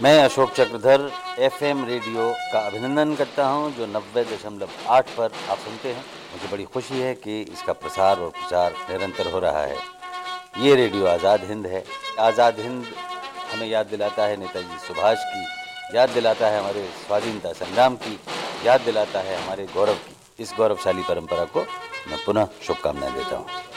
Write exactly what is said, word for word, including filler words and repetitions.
मैं Ashok Chakradhar FM radio का अभिनंदन करता हूं, जो नब्बे दशमलव आठ पर आप सुनते हैं। मुझे बड़ी खुशी है कि इसका प्रसार और प्रचार निरंतर हो रहा है। ये रेडियो आज़ाद हिंद है। आज़ाद हिंद हमें याद दिलाता है नेताजी सुभाष की, याद दिलाता है हमारे स्वाधीनता संग्राम की, याद दिलाता है हमारे गौरव की। इस गौरवशाली परंपरा को मैं पुनः शुभकामनाएं देता हूँ।